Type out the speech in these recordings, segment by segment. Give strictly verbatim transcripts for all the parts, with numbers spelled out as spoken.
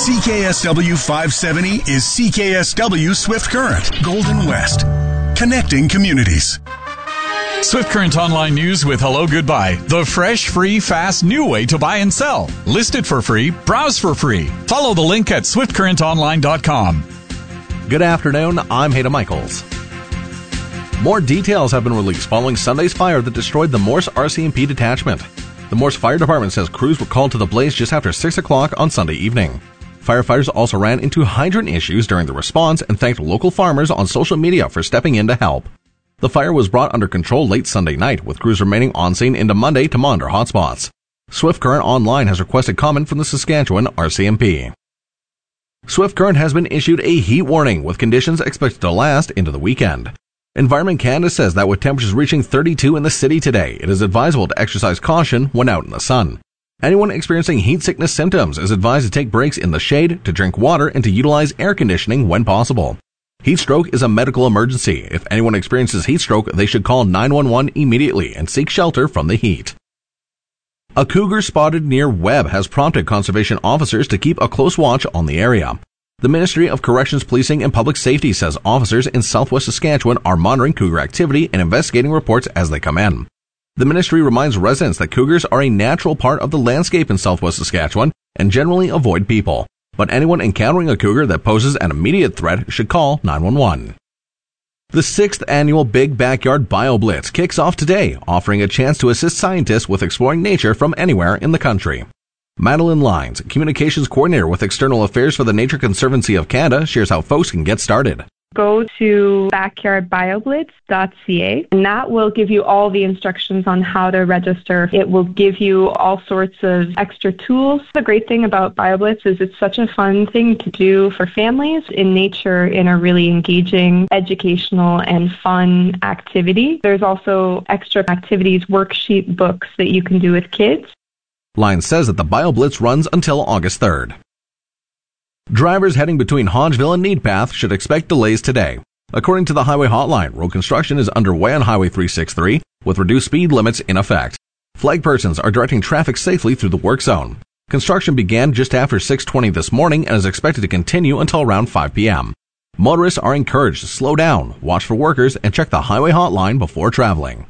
C K S W five seventy is C K S W Swift Current, Golden West. Connecting communities. Swift Current Online News with Hello Goodbye. The fresh, free, fast, new way to buy and sell. List it for free. Browse for free. Follow the link at swift current online dot com. Good afternoon. I'm Hayden Michaels. More details have been released following Sunday's fire that destroyed the Morse R C M P detachment. The Morse Fire Department says crews were called to the blaze just after six o'clock on Sunday evening. Firefighters also ran into hydrant issues during the response and thanked local farmers on social media for stepping in to help. The fire was brought under control late Sunday night, with crews remaining on scene into Monday to monitor hotspots. Swift Current Online has requested comment from the Saskatchewan R C M P. Swift Current has been issued a heat warning, with conditions expected to last into the weekend. Environment Canada says that with temperatures reaching thirty-two in the city today, it is advisable to exercise caution when out in the sun. Anyone experiencing heat sickness symptoms is advised to take breaks in the shade, to drink water, and to utilize air conditioning when possible. Heat stroke is a medical emergency. If anyone experiences heat stroke, they should call nine one one immediately and seek shelter from the heat. A cougar spotted near Webb has prompted conservation officers to keep a close watch on the area. The Ministry of Corrections, Policing and Public Safety says officers in southwest Saskatchewan are monitoring cougar activity and investigating reports as they come in. The ministry reminds residents that cougars are a natural part of the landscape in southwest Saskatchewan and generally avoid people. But anyone encountering a cougar that poses an immediate threat should call nine one one. The sixth annual Big Backyard BioBlitz kicks off today, offering a chance to assist scientists with exploring nature from anywhere in the country. Madeline Lines, Communications Coordinator with External Affairs for the Nature Conservancy of Canada, shares how folks can get started. Go to backyard bioblitz dot c a, and that will give you all the instructions on how to register. It will give you all sorts of extra tools. The great thing about BioBlitz is it's such a fun thing to do for families in nature in a really engaging, educational, and fun activity. There's also extra activities, worksheet books that you can do with kids. Lyons says that the BioBlitz runs until August third. Drivers heading between Hodgeville and Needpath should expect delays today. According to the Highway Hotline, road construction is underway on Highway three sixty-three, with reduced speed limits in effect. Flag persons are directing traffic safely through the work zone. Construction began just after six twenty this morning and is expected to continue until around five p.m. Motorists are encouraged to slow down, watch for workers, and check the Highway Hotline before traveling.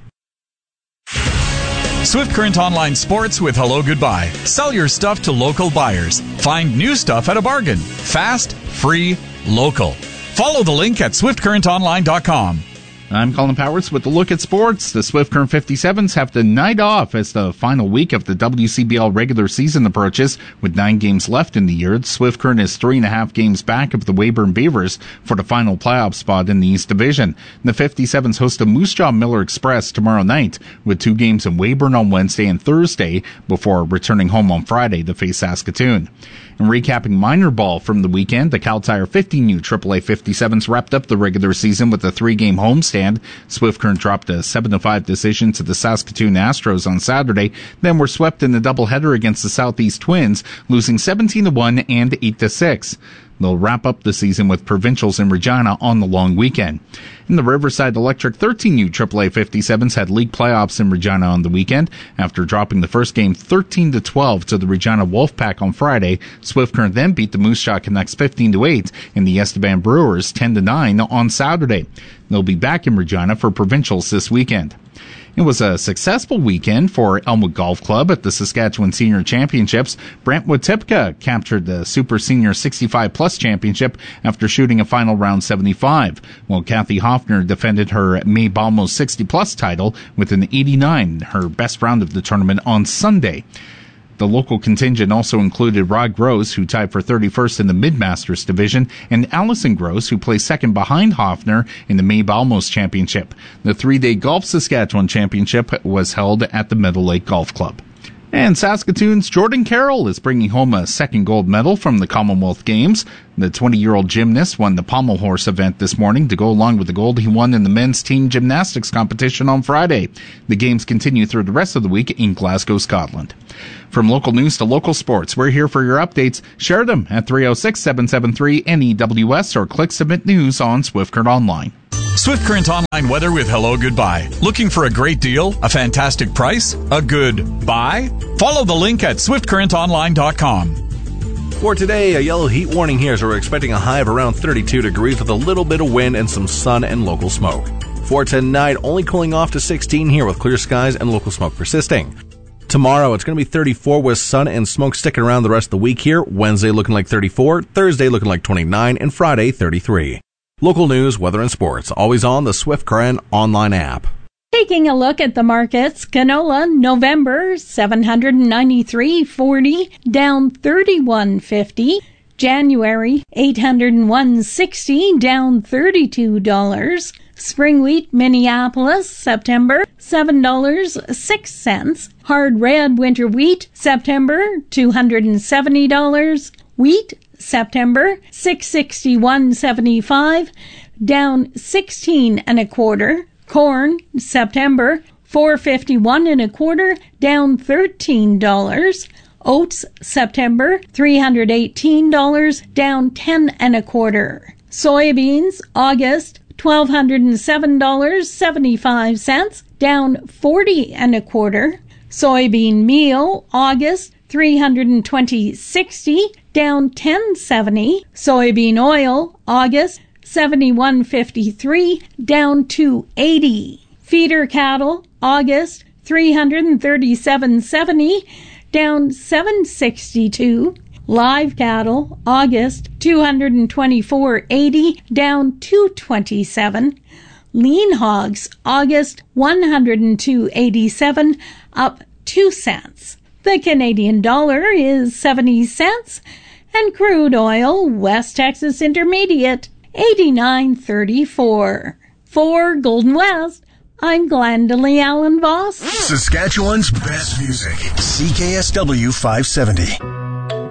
Swift Current Online Sports with Hello Goodbye. Sell your stuff to local buyers. Find new stuff at a bargain. Fast, free, local. Follow the link at swift current online dot com. I'm Colin Powers with a look at sports. The Swift Current fifty-sevens have the night off as the final week of the W C B L regular season approaches. With nine games left in the year, the Swift Current is three and a half games back of the Weyburn Beavers for the final playoff spot in the East Division. The fifty-sevens host the Moose Jaw Miller Express tomorrow night, with two games in Weyburn on Wednesday and Thursday before returning home on Friday to face Saskatoon. And recapping minor ball from the weekend, the Cal Tire fifteen U triple A fifty-sevens wrapped up the regular season with a three-game homestand. Swift Current dropped a seven to five decision to the Saskatoon Astros on Saturday, then were swept in the doubleheader against the Southeast Twins, losing seventeen to one and eight to six. They'll wrap up the season with provincials in Regina on the long weekend. In the Riverside Electric thirteen U triple A fifty-sevens had league playoffs in Regina on the weekend. After dropping the first game thirteen to twelve to the Regina Wolfpack on Friday, Swift Current then beat the Moose Jaw Canucks fifteen to eight and the Esteban Brewers ten to nine on Saturday. They'll be back in Regina for provincials this weekend. It was a successful weekend for Elmwood Golf Club at the Saskatchewan Senior Championships. Brentwood Tipka captured the Super Senior sixty-five plus championship after shooting a final round seventy-five, while Kathy Hoffner defended her May Balmos sixty plus title with an eighty-nine, her best round of the tournament on Sunday. The local contingent also included Rod Gross, who tied for thirty-first in the Mid-Masters division, and Allison Gross, who placed second behind Hoffner in the May Balmos Championship. The three-day Golf Saskatchewan Championship was held at the Meadow Lake Golf Club. And Saskatoon's Jordan Carroll is bringing home a second gold medal from the Commonwealth Games. The twenty-year-old gymnast won the pommel horse event this morning to go along with the gold he won in the men's team gymnastics competition on Friday. The games continue through the rest of the week in Glasgow, Scotland. From local news to local sports, we're here for your updates. Share them at three oh six, seven seven three, N E W S or click Submit News on Swift Current Online. Swift Current Online weather with Hello Goodbye. Looking for a great deal, a fantastic price, a good buy? Follow the link at swift current online dot com. For today, a yellow heat warning here, so we're expecting a high of around thirty-two degrees with a little bit of wind and some sun and local smoke. For tonight, only cooling off to sixteen here with clear skies and local smoke persisting. Tomorrow, it's going to be thirty-four with sun and smoke sticking around the rest of the week here. Wednesday looking like thirty-four, Thursday looking like twenty-nine, and Friday thirty-three. Local news, weather, and sports, always on the Swift Current online app. Taking a look at the markets, canola, November, seven hundred ninety-three forty, down thirty-one fifty. January, eight hundred one sixty, down thirty-two dollars. Spring wheat, Minneapolis, September, seven dollars and six cents. Hard red winter wheat, September, two hundred seventy dollars. Wheat, September, six sixty-one seventy-five, down sixteen and a quarter. Corn, September, four fifty-one and a quarter, down thirteen dollars. Oats, September, three hundred eighteen dollars, down ten and a quarter. Soybeans, August, twelve hundred seven dollars and seventy-five cents, down forty and a quarter. Soybean meal, August, three hundred twenty sixty, down ten seventy. Soybean oil, August, seventy-one fifty-three, down two eighty. Feeder cattle, August, three hundred thirty-seven seventy, down seven sixty-two. Live cattle, August, two hundred twenty-four eighty, down two twenty-seven. Lean hogs, August, one hundred two eighty-seven, up two cents. The Canadian dollar is seventy cents, and crude oil, West Texas Intermediate, eighty-nine thirty-four. For Golden West, I'm Glendalee Allen Voss. Saskatchewan's best music, C K S W five seventy.